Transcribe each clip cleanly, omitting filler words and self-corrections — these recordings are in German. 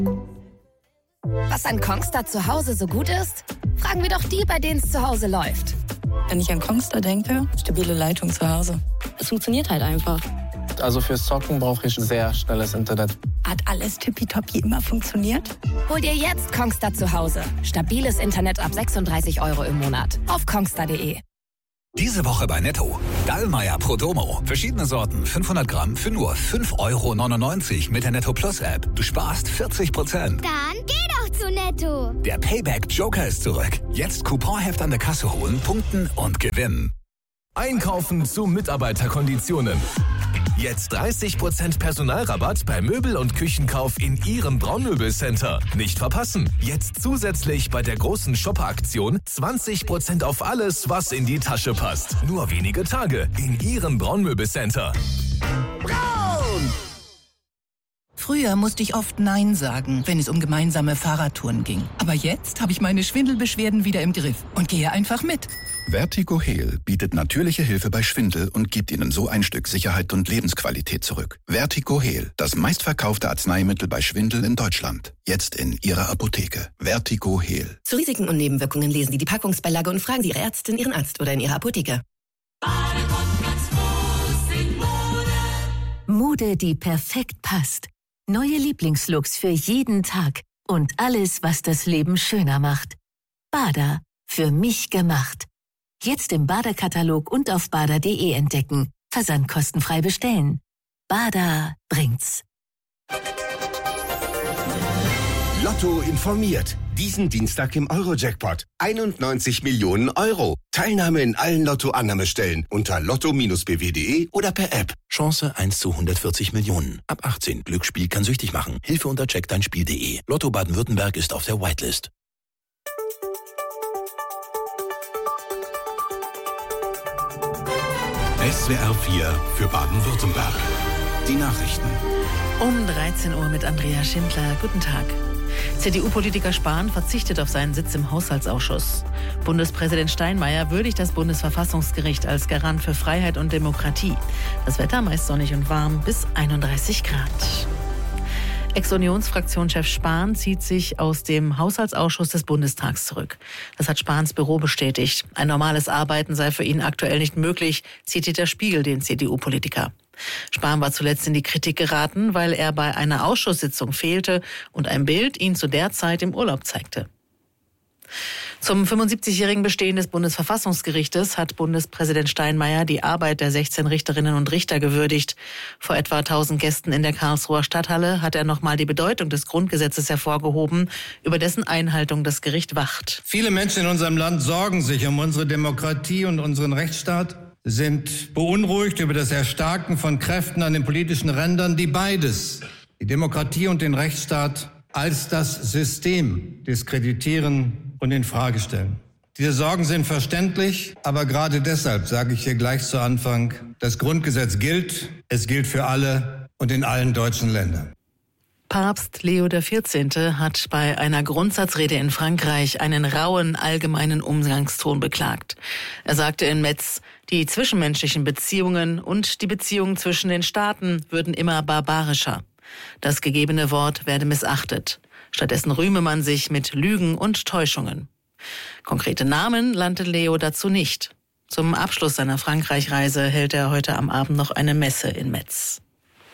Was an Kongstar zu Hause so gut ist? Fragen wir doch die, bei denen es zu Hause läuft. Wenn ich an Kongstar denke, stabile Leitung zu Hause. Es funktioniert halt einfach. Also fürs Zocken brauche ich sehr schnelles Internet. Hat alles tippitoppi immer funktioniert? Hol dir jetzt Kongstar zu Hause. Stabiles Internet ab 36 € im Monat. Auf kongstar.de. Diese Woche bei Netto. Dallmayr Prodomo. Verschiedene Sorten, 500 Gramm für nur 5,99 € mit der Netto Plus App. Du sparst 40%. Dann geh doch zu Netto. Der Payback Joker ist zurück. Jetzt Couponheft an der Kasse holen, punkten und gewinnen. Einkaufen zu Mitarbeiterkonditionen. Jetzt 30% Personalrabatt bei Möbel- und Küchenkauf in Ihrem Braunmöbelcenter. Nicht verpassen. Jetzt zusätzlich bei der großen Shopper-Aktion 20% auf alles, was in die Tasche passt. Nur wenige Tage in Ihrem Braunmöbelcenter. Braun! Früher musste ich oft Nein sagen, wenn es um gemeinsame Fahrradtouren ging. Aber jetzt habe ich meine Schwindelbeschwerden wieder im Griff und gehe einfach mit. Vertigo Heal bietet natürliche Hilfe bei Schwindel und gibt Ihnen so ein Stück Sicherheit und Lebensqualität zurück. Vertigo Heal, das meistverkaufte Arzneimittel bei Schwindel in Deutschland. Jetzt in Ihrer Apotheke. Vertigo Heal. Zu Risiken und Nebenwirkungen lesen Sie die Packungsbeilage und fragen Sie Ihre Ärztin, Ihren Arzt oder in Ihrer Apotheke. Mode, die perfekt passt. Neue Lieblingslooks für jeden Tag. Und alles, was das Leben schöner macht. Bada. Für mich gemacht. Jetzt im Bada-Katalog und auf bada.de entdecken. Versandkostenfrei bestellen. Bada bringt's. Lotto informiert. Diesen Dienstag im Euro-Jackpot. 91 Millionen €. Teilnahme in allen Lotto-Annahmestellen unter lotto-bw.de oder per App. Chance 1 zu 140 Millionen. Ab 18. Glücksspiel kann süchtig machen. Hilfe unter checkdeinspiel.de. Lotto Baden-Württemberg ist auf der Whitelist. SWR 4 für Baden-Württemberg. Die Nachrichten. Um 13 Uhr mit Andrea Schindler. Guten Tag. CDU-Politiker Spahn verzichtet auf seinen Sitz im Haushaltsausschuss. Bundespräsident Steinmeier würdigt das Bundesverfassungsgericht als Garant für Freiheit und Demokratie. Das Wetter meist sonnig und warm bis 31 Grad. Ex-Unionsfraktionschef Spahn zieht sich aus dem Haushaltsausschuss des Bundestags zurück. Das hat Spahns Büro bestätigt. Ein normales Arbeiten sei für ihn aktuell nicht möglich, zitiert der Spiegel den CDU-Politiker. Spahn war zuletzt in die Kritik geraten, weil er bei einer Ausschusssitzung fehlte und ein Bild ihn zu der Zeit im Urlaub zeigte. Zum 75-jährigen Bestehen des Bundesverfassungsgerichtes hat Bundespräsident Steinmeier die Arbeit der 16 Richterinnen und Richter gewürdigt. Vor etwa 1000 Gästen in der Karlsruher Stadthalle hat er nochmal die Bedeutung des Grundgesetzes hervorgehoben, über dessen Einhaltung das Gericht wacht. Viele Menschen in unserem Land sorgen sich um unsere Demokratie und unseren Rechtsstaat, sind beunruhigt über das Erstarken von Kräften an den politischen Rändern, die beides, die Demokratie und den Rechtsstaat, als das System diskreditieren und in Frage stellen. Diese Sorgen sind verständlich, aber gerade deshalb sage ich hier gleich zu Anfang, das Grundgesetz gilt, es gilt für alle und in allen deutschen Ländern. Papst Leo XIV. Hat bei einer Grundsatzrede in Frankreich einen rauen, allgemeinen Umgangston beklagt. Er sagte in Metz, die zwischenmenschlichen Beziehungen und die Beziehungen zwischen den Staaten würden immer barbarischer. Das gegebene Wort werde missachtet. Stattdessen rühme man sich mit Lügen und Täuschungen. Konkrete Namen nannte Leo dazu nicht. Zum Abschluss seiner Frankreich-Reise hält er heute am Abend noch eine Messe in Metz.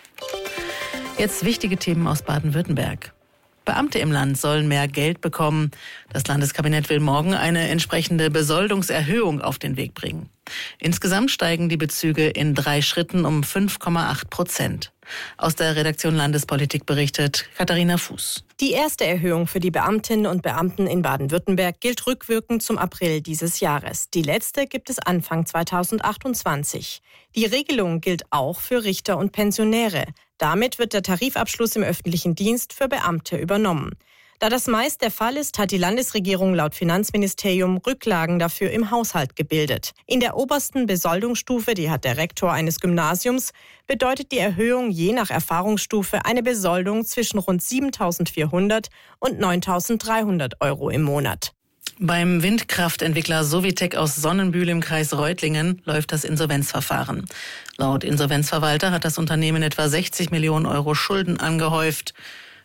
Jetzt wichtige Themen aus Baden-Württemberg. Beamte im Land sollen mehr Geld bekommen. Das Landeskabinett will morgen eine entsprechende Besoldungserhöhung auf den Weg bringen. Insgesamt steigen die Bezüge in 3 Schritten um 5,8%. Aus der Redaktion Landespolitik berichtet Katharina Fuß. Die erste Erhöhung für die Beamtinnen und Beamten in Baden-Württemberg gilt rückwirkend zum April dieses Jahres. Die letzte gibt es Anfang 2028. Die Regelung gilt auch für Richter und Pensionäre. Damit wird der Tarifabschluss im öffentlichen Dienst für Beamte übernommen. Da das meist der Fall ist, hat die Landesregierung laut Finanzministerium Rücklagen dafür im Haushalt gebildet. In der obersten Besoldungsstufe, die hat der Rektor eines Gymnasiums, bedeutet die Erhöhung je nach Erfahrungsstufe eine Besoldung zwischen rund 7.400 und 9.300 € im Monat. Beim Windkraftentwickler Sovitec aus Sonnenbühl im Kreis Reutlingen läuft das Insolvenzverfahren. Laut Insolvenzverwalter hat das Unternehmen etwa 60 Millionen € Schulden angehäuft.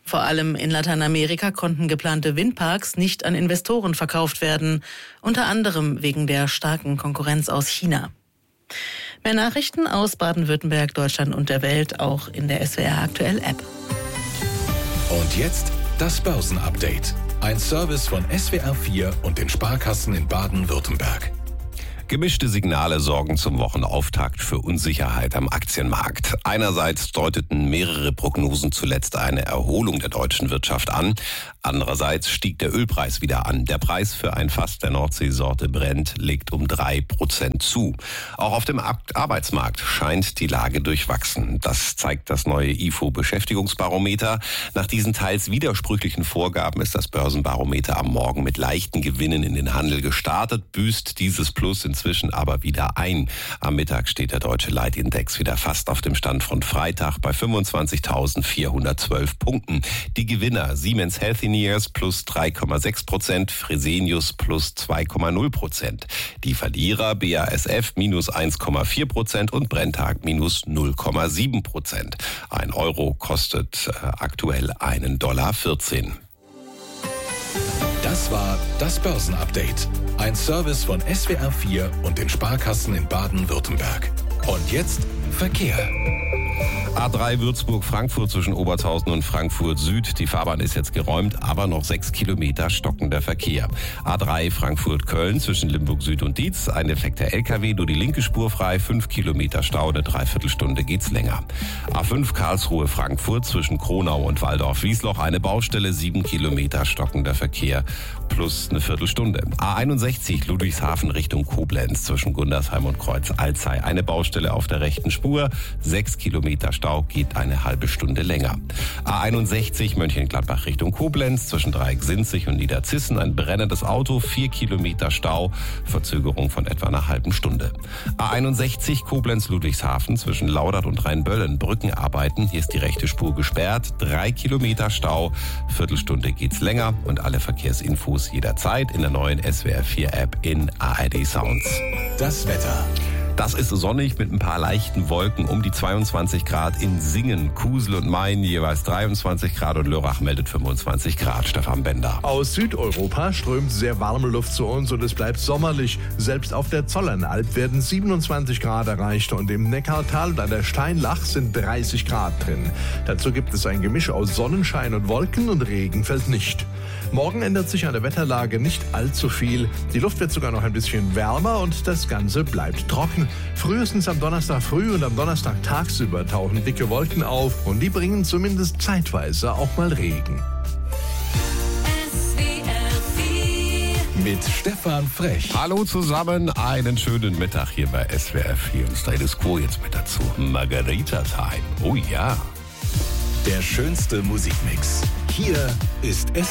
Vor allem in Lateinamerika konnten geplante Windparks nicht an Investoren verkauft werden, unter anderem wegen der starken Konkurrenz aus China. Mehr Nachrichten aus Baden-Württemberg, Deutschland und der Welt auch in der SWR Aktuell App. Und jetzt das Börsenupdate. Ein Service von SWR4 und den Sparkassen in Baden-Württemberg. Gemischte Signale sorgen zum Wochenauftakt für Unsicherheit am Aktienmarkt. Einerseits deuteten mehrere Prognosen zuletzt eine Erholung der deutschen Wirtschaft an. Andererseits stieg der Ölpreis wieder an. Der Preis für ein Fass der Nordseesorte Brent legt um 3% zu. Auch auf dem Arbeitsmarkt scheint die Lage durchwachsen. Das zeigt das neue IFO-Beschäftigungsbarometer. Nach diesen teils widersprüchlichen Vorgaben ist das Börsenbarometer am Morgen mit leichten Gewinnen in den Handel gestartet, büßt dieses Plus inzwischen aber wieder ein. Am Mittag steht der deutsche Leitindex wieder fast auf dem Stand von Freitag bei 25.412 Punkten. Die Gewinner Siemens Healthineers plus 3,6%, Fresenius plus 2,0%. Die Verlierer BASF minus 1,4% und Brenntag minus 0,7%. Ein Euro kostet aktuell $1,14. Das war das Börsenupdate. Ein Service von SWR4 und den Sparkassen in Baden-Württemberg. Und jetzt Verkehr. A3 Würzburg-Frankfurt zwischen Obertshausen und Frankfurt Süd. Die Fahrbahn ist jetzt geräumt, aber noch 6 Kilometer stockender Verkehr. A3 Frankfurt-Köln zwischen Limburg Süd und Dietz. Ein defekter LKW, nur die linke Spur frei. 5 Kilometer Stau, eine Dreiviertelstunde geht's länger. A5 Karlsruhe-Frankfurt zwischen Kronau und Walldorf-Wiesloch. Eine Baustelle, 7 Kilometer stockender Verkehr plus eine Viertelstunde. A61 Ludwigshafen Richtung Koblenz zwischen Gundersheim und Kreuz-Alzey. Eine Baustelle auf der rechten Spur. 6 Kilometer Stau, geht eine halbe Stunde länger. A61 Mönchengladbach Richtung Koblenz zwischen Dreieck-Sinzig und Niederzissen. Ein brennendes Auto, 4 Kilometer Stau, Verzögerung von etwa einer halben Stunde. A61 Koblenz-Ludwigshafen zwischen Laudert und Rheinböllen. Brückenarbeiten, hier ist die rechte Spur gesperrt, 3 Kilometer Stau, Viertelstunde geht's länger und alle Verkehrsinfos jederzeit in der neuen SWR4-App in ARD Sounds. Das Wetter. Das ist sonnig mit ein paar leichten Wolken, um die 22 Grad in Singen, Kusel und Main jeweils 23 Grad und Lörrach meldet 25 Grad. Stefan Bender. Aus Südeuropa strömt sehr warme Luft zu uns und es bleibt sommerlich. Selbst auf der Zollernalb werden 27 Grad erreicht und im Neckartal und an der Steinlach sind 30 Grad drin. Dazu gibt es ein Gemisch aus Sonnenschein und Wolken und Regen fällt nicht. Morgen ändert sich an der Wetterlage nicht allzu viel. Die Luft wird sogar noch ein bisschen wärmer und das Ganze bleibt trocken. Frühestens am Donnerstag früh und am Donnerstag tagsüber tauchen dicke Wolken auf und die bringen zumindest zeitweise auch mal Regen. Mit Stefan Frech. Hallo zusammen, einen schönen Mittag hier bei SWR4 und Status Quo jetzt mit dazu. Margarita Time, oh ja. Der schönste Musikmix. Hier ist